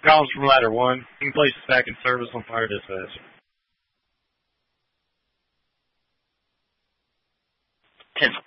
Calls from ladder 1. You can place us back in service on fire dispatch. 10-4.